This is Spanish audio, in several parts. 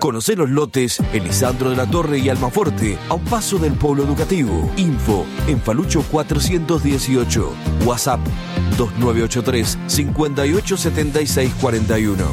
Conocé los lotes en Lisandro de la Torre y Almaforte, a un paso del Polo Educativo. Info en Falucho 418. WhatsApp 2983 587641.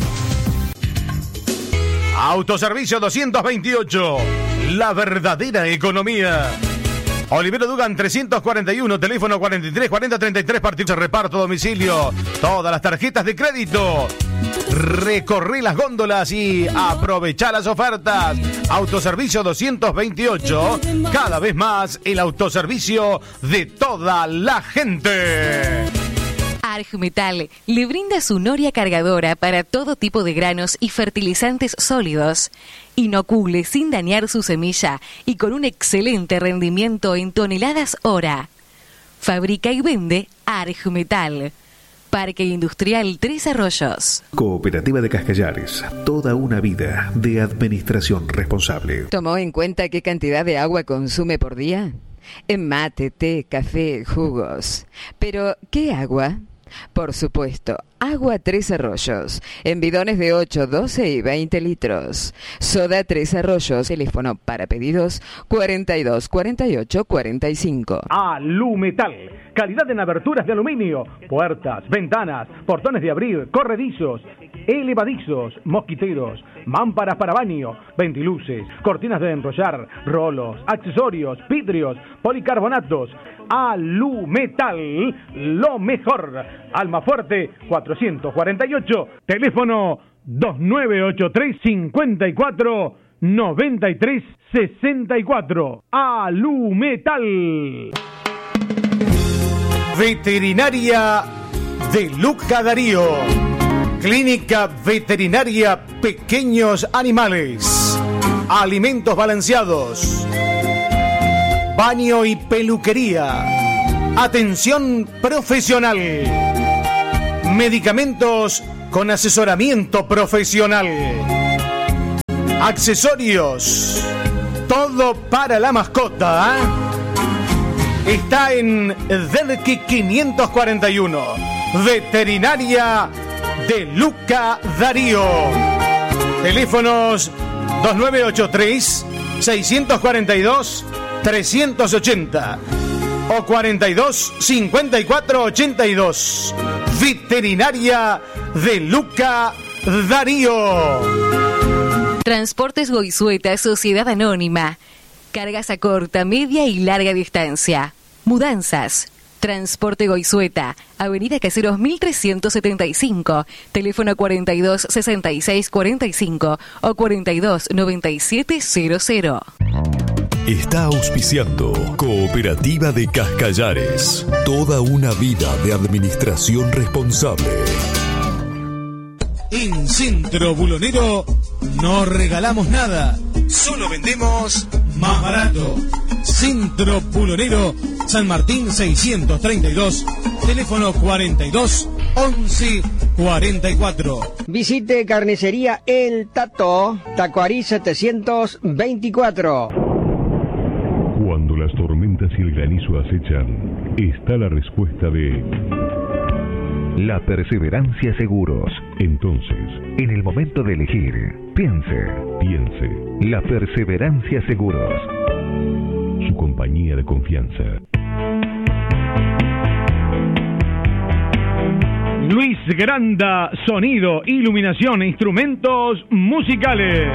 Autoservicio 228. La verdadera economía. Olivero Dugan 341, teléfono 43 40 33, partido de reparto a domicilio. Todas las tarjetas de crédito. Recorrí las góndolas y aprovechá las ofertas. Autoservicio 228, cada vez más el autoservicio de toda la gente. Argmetal le brinda su noria cargadora para todo tipo de granos y fertilizantes sólidos. Inocule sin dañar su semilla y con un excelente rendimiento en toneladas hora. Fabrica y vende Argmetal. Parque Industrial Tres Arroyos. Cooperativa de Cascallares. Toda una vida de administración responsable. ¿Tomó en cuenta qué cantidad de agua consume por día? En mate, té, café, jugos. Pero, ¿qué agua? Por supuesto, agua Tres Arroyos, en bidones de 8, 12 y 20 litros. Soda Tres Arroyos, teléfono para pedidos 42 48 45. Alumetal, calidad en aberturas de aluminio, puertas, ventanas, portones de abrir, corredizos, elevadizos, mosquiteros, mámparas para baño, ventiluces, cortinas de enrollar, rolos, accesorios, vidrios, policarbonatos. Alumetal, lo mejor. Almafuerte 448, teléfono 2983 54 93 64. Alumetal. Veterinaria de Luca Darío. Clínica Veterinaria Pequeños Animales. Alimentos balanceados. Baño y peluquería. Atención profesional. Medicamentos con asesoramiento profesional. Accesorios. Todo para la mascota. Está en Delqui 541. Veterinaria de Luca Darío. Teléfonos 2983 642 380 o 42 54 82. Veterinaria de Luca Darío. Transportes Goizueta, Sociedad Anónima. Cargas a corta, media y larga distancia. Mudanzas. Transporte Goizueta, Avenida Caseros 1375, teléfono 42 66 45 o 42 97 00. Está auspiciando Cooperativa de Cascallares. Toda una vida de administración responsable. En Centro Bulonero no regalamos nada, solo vendemos más barato. Centro Bulonero, San Martín 632, teléfono 42 11 44. Visite Carnicería El Tato, Tacuarí 724. Cuando las tormentas y el granizo acechan, está la respuesta de La Perseverancia Seguros. Entonces, en el momento de elegir, piense. La Perseverancia Seguros. Su compañía de confianza. Luis Granda, sonido, iluminación e instrumentos musicales.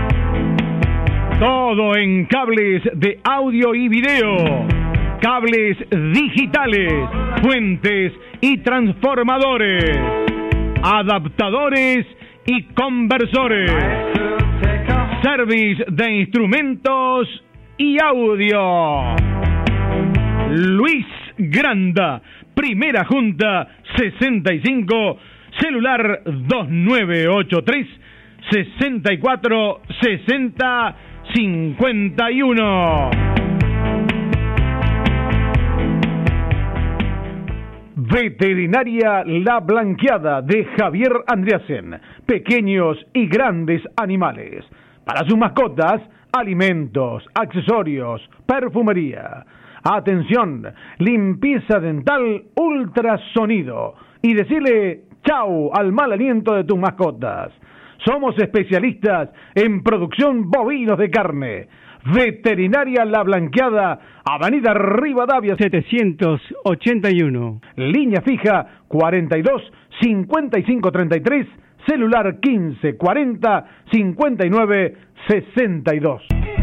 Todo en cables de audio y video, cables digitales, fuentes y transformadores, adaptadores y conversores, service de instrumentos y audio. Luis Granda, Primera Junta 65, celular 2983 64 60 51. Veterinaria La Blanqueada de Javier Andreasen. Pequeños y grandes animales. Para sus mascotas, alimentos, accesorios, perfumería. Atención, limpieza dental, ultrasonido. Y decirle chau al mal aliento de tus mascotas. Somos especialistas en producción bovinos de carne. Veterinaria La Blanqueada, Avenida Rivadavia 781. Línea fija 42 55 33, celular 15 40 59 62.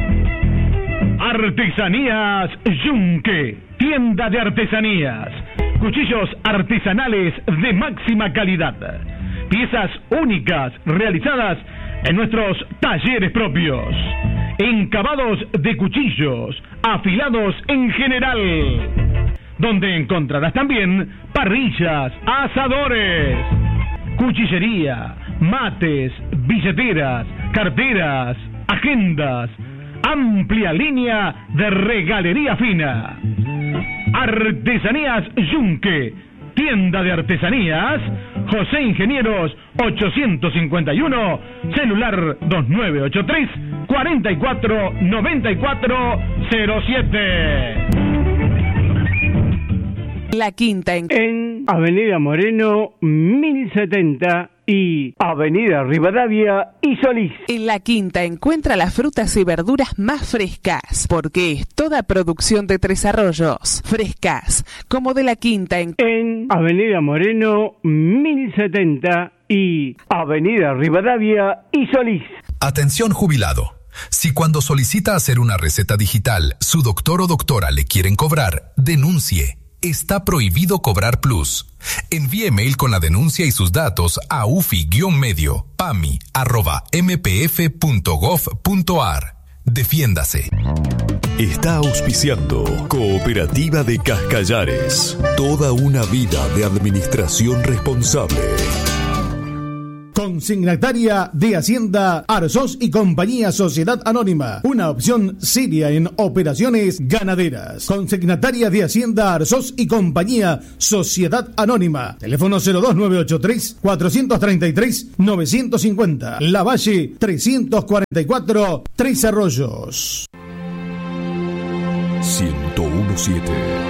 Artesanías Yunque, tienda de artesanías. Cuchillos artesanales de máxima calidad. Piezas únicas realizadas en nuestros talleres propios. Encabados de cuchillos, afilados en general. Donde encontrarás también parrillas, asadores, cuchillería, mates, billeteras, carteras, agendas. Amplia línea de regalería fina. Artesanías Yunque, tienda de artesanías, José Ingenieros 851, celular 2983 44 94 07. La Quinta en Avenida Moreno 1070 y Avenida Rivadavia y Solís. En La Quinta encuentra las frutas y verduras más frescas, porque es toda producción de Tres Arroyos. Frescas, como de La Quinta en Avenida Moreno 1070 y Avenida Rivadavia y Solís. Atención jubilado. Si cuando solicita hacer una receta digital, su doctor o doctora le quieren cobrar, denuncie. Está prohibido cobrar plus. Envíe mail con la denuncia y sus datos a ufi-medio.pami@mpf.gov.ar. Defiéndase. Está auspiciando Cooperativa de Cascallares. Toda una vida de administración responsable. Consignataria de Hacienda Arzós y Compañía Sociedad Anónima, una opción seria en operaciones ganaderas. Consignataria de Hacienda Arzós y Compañía Sociedad Anónima, teléfono 02983 433 950, Lavalle 344, Tres Arroyos. 1017.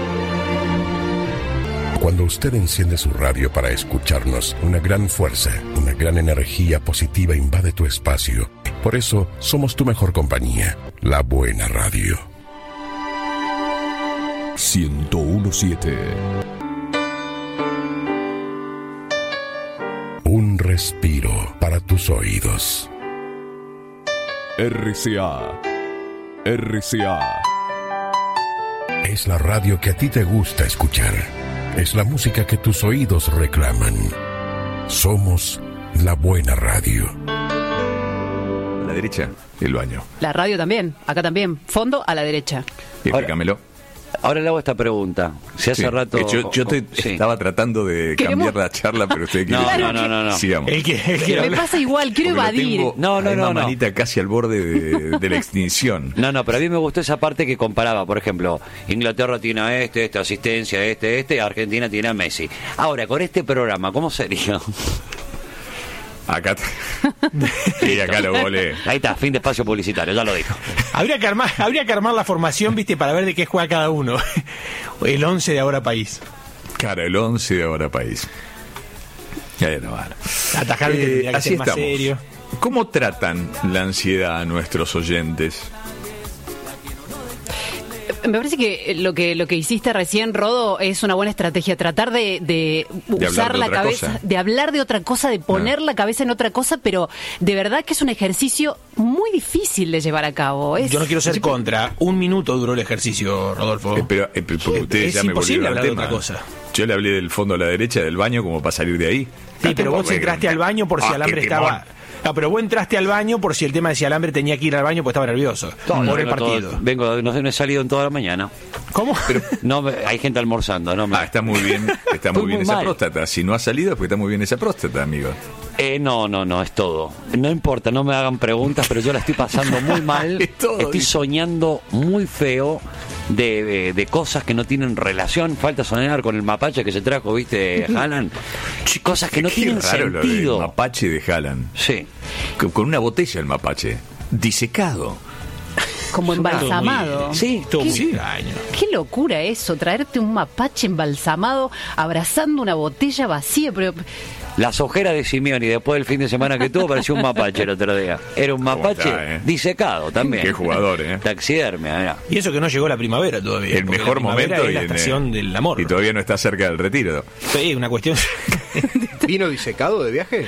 Cuando usted enciende su radio para escucharnos, una gran fuerza, una gran energía positiva invade tu espacio. Por eso, somos tu mejor compañía, la buena radio. 1017. Un respiro para tus oídos. RCA. RCA. Es la radio que a ti te gusta escuchar. Es la música que tus oídos reclaman. Somos la buena radio. A la derecha, el baño. La radio también, acá también. Fondo a la derecha. Explícamelo. Ahora le hago esta pregunta. Si hace rato... Estaba tratando de cambiar la charla, pero usted quiere... No. Sigamos. Me pasa igual, quiero evadir. No. Manita casi al borde de la extinción. No, pero a mí me gustó esa parte que comparaba. Por ejemplo, Inglaterra tiene a esta asistencia, Argentina tiene a Messi. Ahora, con este programa, ¿cómo sería? Acá y acá lo volé. Ahí está, fin de espacio publicitario, ya lo dijo. Habría que armar la formación, viste, para ver de qué juega cada uno. El 11 de Ahora País. Claro, el 11 de Ahora País. Atajar tendría que ser más serio. ¿Cómo tratan la ansiedad a nuestros oyentes? Me parece que lo que hiciste recién, Rodo, es una buena estrategia. Tratar de usar la cabeza, de hablar de otra cosa, de poner la cabeza en otra cosa, pero de verdad que es un ejercicio muy difícil de llevar a cabo. Yo no quiero ser contra. 1 minuto duró el ejercicio, Rodolfo. Pero porque ustedes ya me volvieron al tema. De otra cosa. Yo le hablé del fondo a la derecha del baño como para salir de ahí. Sí, pero vos entraste al baño por si alambre estaba... No, pero vos entraste al baño por si el tema de si alambre tenía que ir al baño, pues estaba nervioso. Por el partido. No he salido en toda la mañana. ¿Cómo? Pero no, hay gente almorzando. Está muy bien, esa próstata. Si no ha salido es porque está muy bien esa próstata, amigo. No, es todo. No importa, no me hagan preguntas, pero yo la estoy pasando muy mal. Estoy soñando muy feo de cosas que no tienen relación. Falta soñar con el mapache que se trajo, ¿viste, Haaland? Cosas que no tienen raro sentido. Lo del mapache de Haaland. Sí. Con una botella el mapache. Disecado. Como embalsamado. Sí, todo muy extraño. Qué locura eso, traerte un mapache embalsamado abrazando una botella vacía, pero Las ojeras de Simeone, y después del fin de semana que tuvo, parecía un mapache el otro día. Era un mapache disecado también. Qué jugador, Taxidermia, mirá. Y eso que no llegó la primavera todavía. El mejor momento y la estación del amor. Y todavía no está cerca del retiro. Sí, una cuestión. ¿Vino disecado de viaje?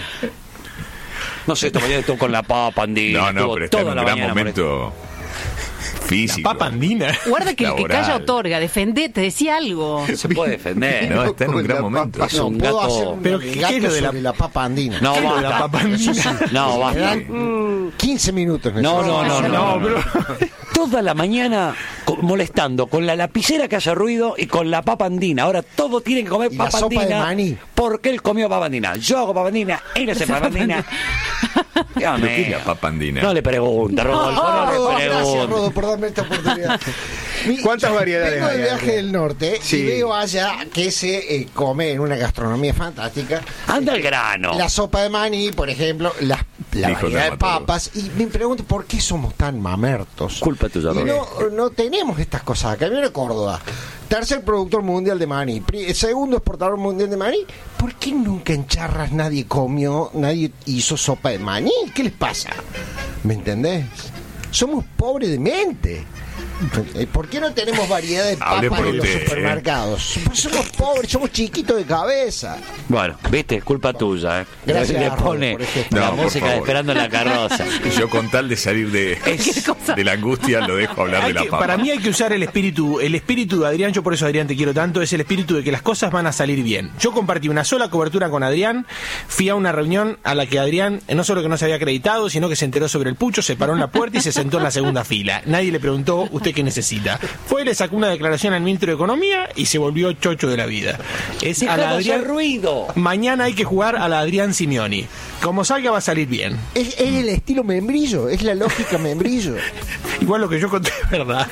No sé, esta mañana estuvo con la papa andina. No, pero está en un gran momento físico. La papa andina. Guarda que el que calla otorga, defendete, decía algo. Se puede defender. No, está en un gran momento. Es un gato. Pero ¿qué es lo de la papa andina? No, ¿Qué es lo de la papa andina? No, basta. 15 minutos. No, pero toda la mañana molestando con la lapicera que hace ruido y con la papa andina. Ahora todos tienen que comer ¿Y papa la sopa andina? de maní? Porque él comió papa andina. Yo hago papa andina, él hace papa andina. ¿Pero qué es la papa andina? No le pregunta, Rodolfo, no le Gracias, pregunta. Rodo, por darme esta oportunidad. ¿Cuántas variedades Vengo hay? de viaje del norte Sí. y veo allá que se come en una gastronomía fantástica. Anda al grano. La sopa de maní, por ejemplo, la variedad de papas. Y me pregunto, ¿por qué somos tan mamertos? Culpa tuya, Y Rodolfo. no tenemos estas cosas acá. Viene Córdoba, tercer productor mundial de maní, segundo exportador mundial de maní. ¿Por qué nunca en Charras nadie hizo sopa de maní? ¿Qué les pasa? ¿Me entendés? Somos pobres de mente. ¿Por qué no tenemos variedad de papas en los supermercados? Pues somos pobres, somos chiquitos de cabeza. Bueno, viste, es culpa tuya. Gracias, Le Rodo, pone por ejemplo. la No, por música de favor. Esperando en la carroza. Yo con tal de salir de la angustia lo dejo hablar de la papa. Para mí hay que usar el espíritu de Adrián. Yo por eso, Adrián, te quiero tanto. Es el espíritu de que las cosas van a salir bien. Yo compartí una sola cobertura con Adrián. Fui a una reunión a la que Adrián no solo que no se había acreditado, sino que se enteró sobre el pucho, se paró en la puerta y se sentó en la segunda fila. Nadie le preguntó, ¿usted qué necesita? Fue, le sacó una declaración al ministro de Economía y se volvió chocho de la vida. Es a la Adrián. Ruido. Mañana hay que jugar a la Adrián Simeoni. Como salga va a salir bien. Es el estilo membrillo, es la lógica membrillo. Igual lo que yo conté es verdad.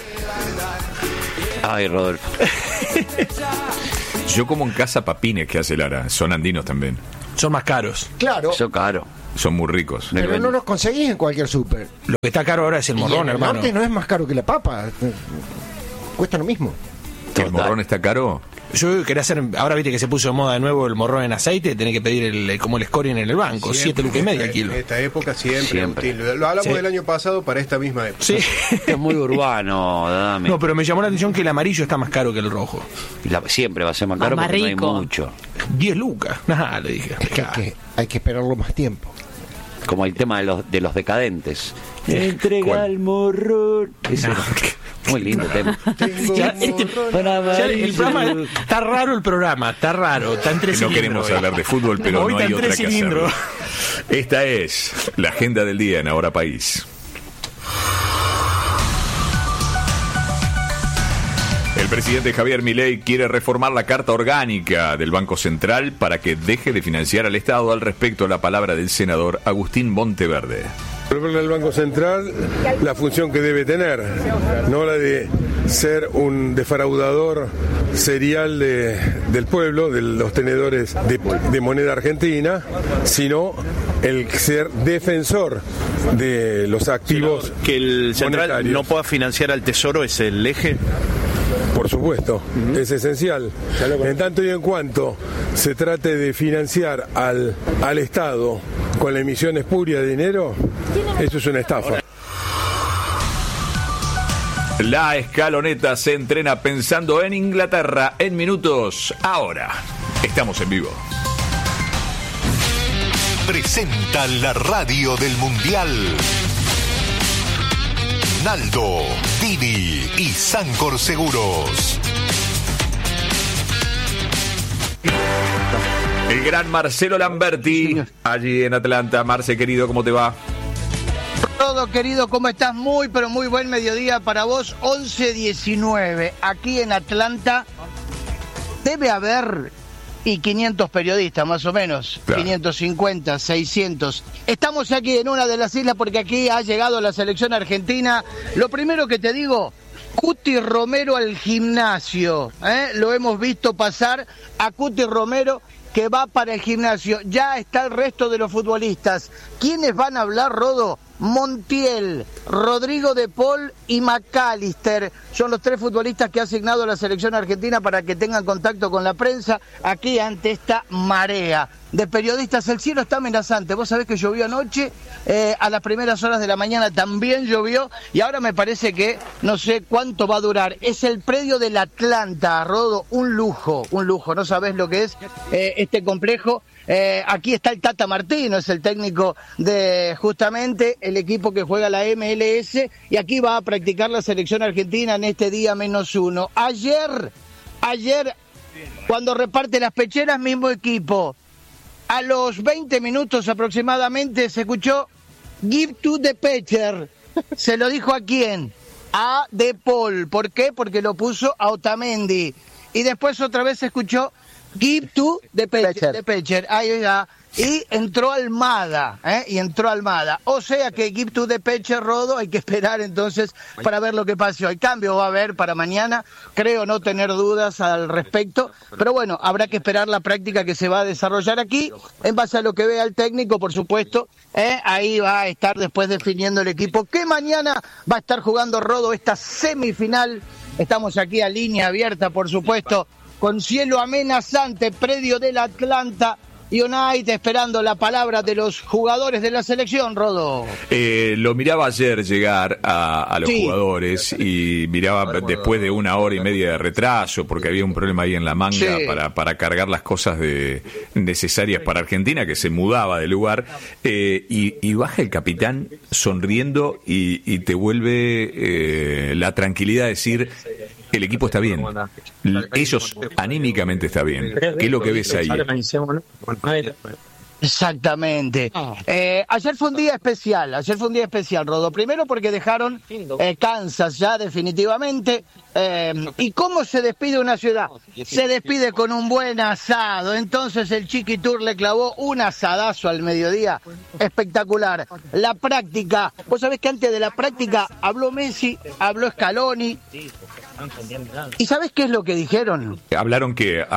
Ay, Rodolfo. Yo como en casa papines que hace Lara. Son andinos también. Son más caros. Claro. Son caros. Son muy ricos. Pero no los conseguís en cualquier súper. Lo que está caro ahora es el morrón, Y en el hermano. norte no es más caro que la papa. Cuesta lo mismo. ¿El morrón está caro? Yo quería hacer, ahora viste que se puso de moda de nuevo el morrón en aceite, tenés que pedir como el scoring en el banco, 7 lucas y media al kilo. En esta época siempre. Siempre. Lo hablamos Sí. del año pasado para esta misma época. Sí. Es muy urbano, dame. No, pero me llamó la atención que el amarillo está más caro que el rojo. Siempre va a ser más caro Más porque rico. no hay mucho. 10 lucas. Nada, le dije. Hay que esperarlo más tiempo. Como el tema de los decadentes. Entrega el morrón. Ese muy lindo tema. Ya, ya el programa, está raro el programa, está raro, está en tres No cilindros queremos hoy. hablar de fútbol, pero Hoy no está hay en otra tres que hacerlo. cilindros. Esta es la agenda del día en Ahora País. El presidente Javier Milei quiere reformar la carta orgánica del Banco Central para que deje de financiar al Estado. Al respecto, la palabra del senador Agustín Monteverde. El Banco Central, la función que debe tener, no la de ser un defraudador serial del pueblo, de los tenedores de moneda argentina, sino el ser defensor de los activos. Que el central monetarios. no pueda financiar al Tesoro es el eje. Por supuesto, es esencial. En tanto y en cuanto se trate de financiar al Estado con la emisión espuria de dinero, eso es una estafa. La escaloneta se entrena pensando en Inglaterra en minutos. Ahora, estamos en vivo. Presenta la radio del Mundial. Naldo, Dini y Sancor Seguros. El gran Marcelo Lamberti, allí en Atlanta. Marce, querido, ¿cómo te va? Todo querido, ¿cómo estás? Muy, pero muy buen mediodía para vos. 11:19, aquí en Atlanta. Debe haber 500 periodistas, más o menos. Claro. 550, 600. Estamos aquí en una de las islas porque aquí ha llegado la selección argentina. Lo primero que te digo, Cuti Romero al gimnasio. Lo hemos visto pasar a Cuti Romero, que va para el gimnasio. Ya está el resto de los futbolistas. ¿Quiénes van a hablar, Rodo? Montiel, Rodrigo de Paul y McAllister. Son los 3 futbolistas que ha asignado la selección argentina para que tengan contacto con la prensa aquí ante esta marea de periodistas. El cielo está amenazante. Vos sabés que llovió anoche, a las primeras horas de la mañana también llovió y ahora me parece que no sé cuánto va a durar. Es el predio del Atlanta, Rodo, un lujo, no sabés lo que es este complejo. Aquí está el Tata Martino, es el técnico de justamente el equipo que juega la MLS y aquí va a practicar la selección argentina en este día -1. Ayer, cuando reparte las pecheras, mismo equipo. A los 20 minutos aproximadamente se escuchó "Give to the pitcher". ¿Se lo dijo a quién? A De Paul. ¿Por qué? Porque lo puso a Otamendi. Y después otra vez se escuchó "Give to the pitcher". Ahí ya. Y entró Almada, O sea que "Give to the pitcher", Rodo, hay que esperar entonces para ver lo que pase hoy. Cambio va a haber para mañana, creo no tener dudas al respecto, pero bueno, habrá que esperar la práctica que se va a desarrollar aquí, en base a lo que vea el técnico, por supuesto, ahí va a estar después definiendo el equipo, que mañana va a estar jugando, Rodo, esta semifinal. Estamos aquí a línea abierta, por supuesto, con cielo amenazante, predio del Atlanta United, esperando la palabra de los jugadores de la selección, Rodo. Lo miraba ayer llegar a los jugadores y miraba después de 1 hora y media de retraso, porque había un problema ahí en la manga para cargar las cosas necesarias para Argentina, que se mudaba de lugar, y baja el capitán sonriendo y te vuelve la tranquilidad de decir: el equipo está bien, ellos anímicamente está bien. ¿Qué es lo que ves ahí? Exactamente. Ayer fue un día especial, Rodo. Primero porque dejaron Kansas ya definitivamente. ¿Y cómo se despide una ciudad? Se despide con un buen asado. Entonces el Chiqui Tour le clavó un asadazo al mediodía. Espectacular. La práctica. Vos sabés que antes de la práctica habló Messi, habló Scaloni. ¿Y sabés qué es lo que dijeron? Hablaron que en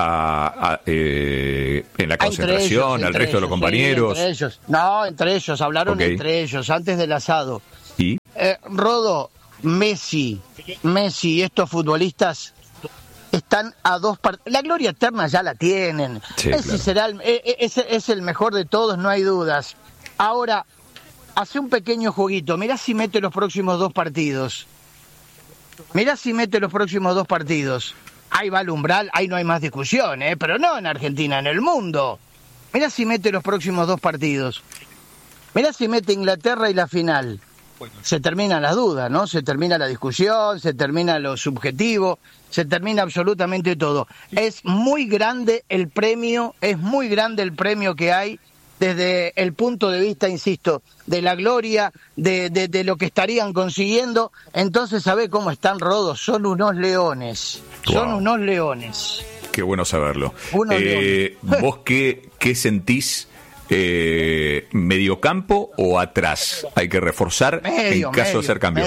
la concentración, al resto de los compañeros. Entre ellos, hablaron entre ellos, antes del asado. ¿Y? Rodo, Messi y estos futbolistas están a 2 partidos. La gloria eterna ya la tienen. Sí, Messi será es el mejor de todos, no hay dudas. Ahora, hace un pequeño jueguito. Mirá si mete los próximos 2 partidos. Ahí va el umbral, ahí no hay más discusión, pero no en Argentina, en el mundo. Mirá si mete los próximos 2 partidos. Mirá si mete Inglaterra y la final. Se terminan las dudas, ¿no? Se termina la discusión, se termina lo subjetivo, se termina absolutamente todo. Es muy grande el premio que hay desde el punto de vista, insisto, de la gloria, de lo que estarían consiguiendo. Entonces, ¿sabés cómo están, Rodos? Son unos leones. Qué bueno saberlo. ¿Vos qué sentís? ¿Mediocampo o atrás? Hay que reforzar en caso de hacer cambio.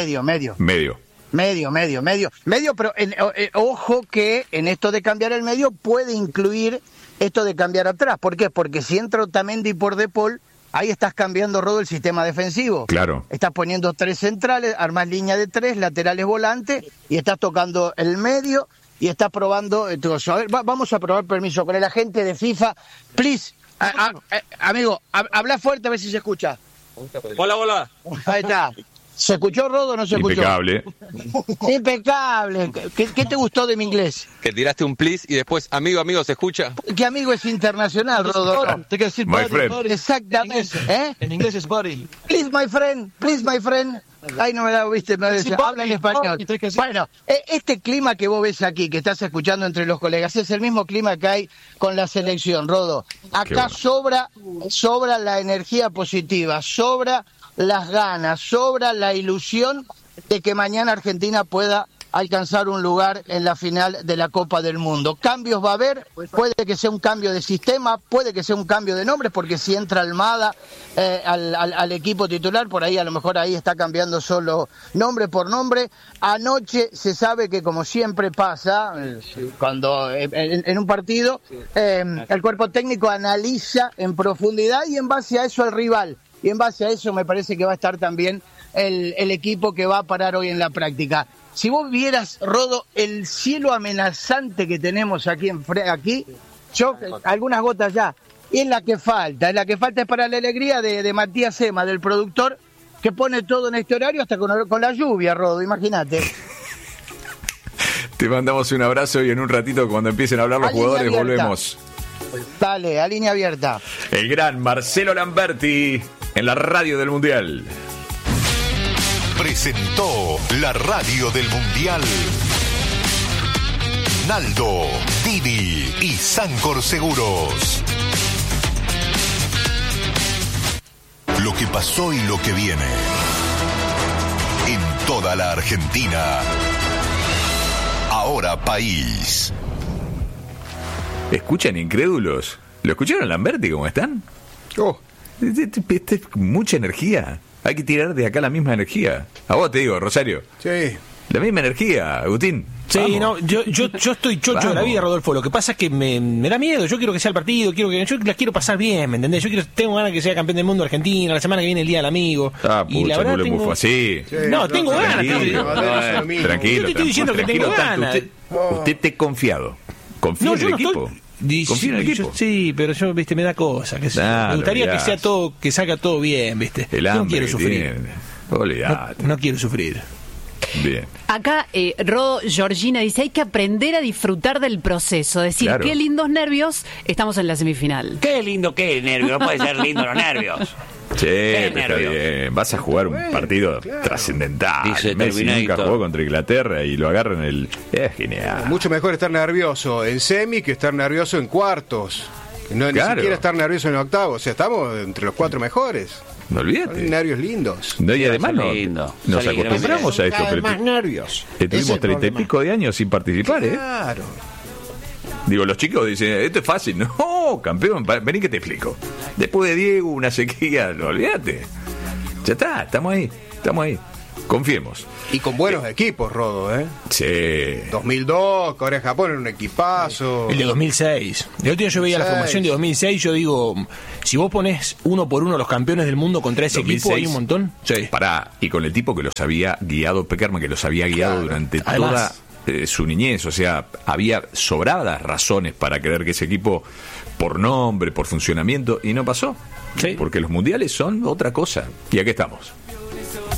Medio, pero ojo que en esto de cambiar el medio puede incluir esto de cambiar atrás. ¿Por qué? Porque si entra Otamendi por De Paul, ahí estás cambiando, Rodo, el sistema defensivo. Claro. Estás poniendo 3 centrales, armás línea de 3, laterales volantes, y estás tocando el medio y estás probando. A ver, vamos a probar, permiso, con el agente de FIFA. Please, amigo, habla fuerte a ver si se escucha. Hola. Ahí está. ¿Se escuchó, Rodo, o no se escuchó? Impecable. ¿Qué te gustó de mi inglés? Que tiraste un please y después amigo, ¿se escucha? Que amigo es internacional, Rodo. Te que decir my friend. Exactamente. En inglés es buddy. Please, my friend. Ay, no me la viste, me decía, habla en español. Bueno, este clima que vos ves aquí, que estás escuchando entre los colegas, es el mismo clima que hay con la selección, Rodo. Acá sobra la energía positiva, sobra las ganas, sobra la ilusión de que mañana Argentina pueda alcanzar un lugar en la final de la Copa del Mundo. Cambios va a haber, puede que sea un cambio de sistema, puede que sea un cambio de nombres, porque si entra Almada al equipo titular, por ahí a lo mejor ahí está cambiando solo nombre por nombre. Anoche se sabe que, como siempre pasa, cuando en un partido, el cuerpo técnico analiza en profundidad y en base a eso el rival y en base a eso me parece que va a estar también el equipo que va a parar hoy en la práctica. Si vos vieras, Rodo, el cielo amenazante que tenemos aquí, algunas gotas ya, es la que falta es para la alegría de Matías Ema, del productor, que pone todo en este horario hasta con la lluvia, Rodo, imagínate. Te mandamos un abrazo y en un ratito, cuando empiecen a hablar los jugadores, volvemos. Dale, a línea abierta. El gran Marcelo Lamberti en la radio del Mundial. Presentó la radio del Mundial Naldo, Didi y Sancor Seguros. Lo que pasó y lo que viene en toda la Argentina. Ahora país. ¿Escuchan incrédulos? ¿Lo escucharon, Lamberti? ¿Cómo están? Mucha energía. Hay que tirar de acá la misma energía. A vos te digo, Rosario. Sí. La misma energía, Agustín. Sí, vamos. No, yo estoy chocho de la vida, Rodolfo. Lo que pasa es que me da miedo. Yo quiero que sea el partido, yo la quiero pasar bien, ¿me entendés? Tengo ganas que sea campeón del mundo Argentina, la semana que viene el Día del Amigo. Y la verdad tengo... así. No, tengo ganas. Tranquilo. Yo te estoy diciendo que tengo ganas. Usted te confiado. Confía en el equipo. Confía en el equipo. Sí, pero yo, viste, me da cosa. Me gustaría que sea todo, que salga todo bien, viste. No quiero sufrir. No quiero sufrir. Bien. Acá, Rodo Georgina dice, hay que aprender a disfrutar del proceso. Decir, qué lindos nervios, estamos en la semifinal. Qué lindo, qué nervios. No puede ser lindo los nervios. Sí, está bien. Vas a jugar un partido trascendental. Messi nunca jugó contra Inglaterra y lo agarran es genial. Mucho mejor estar nervioso en semi que estar nervioso en cuartos. No, ni siquiera estar nervioso en octavos. O sea, estamos entre los 4 mejores. No olvídate. Nervios lindos. No, y además nos acostumbramos a esto. Pero más nervios. Tuvimos 30 y pico de años sin participar, Claro. Digo, los chicos dicen, esto es fácil. No, campeón, vení que te explico. Después de Diego, una sequía, no olvídate. Ya está, estamos ahí. Confiemos. Y con buenos equipos, Rodo, Sí. 2002, Corea-Japón era un equipazo. El de 2006. El otro día yo veía la formación de 2006, yo digo, si vos ponés 1 por 1 los campeones del mundo contra ese 2006, equipo, hay un montón. Sí. Y con el tipo que los había guiado, Peckerman, que los había guiado durante toda su niñez, o sea, había sobradas razones para creer que ese equipo, por nombre, por funcionamiento, y no pasó. Sí. Porque los mundiales son otra cosa. Y aquí estamos.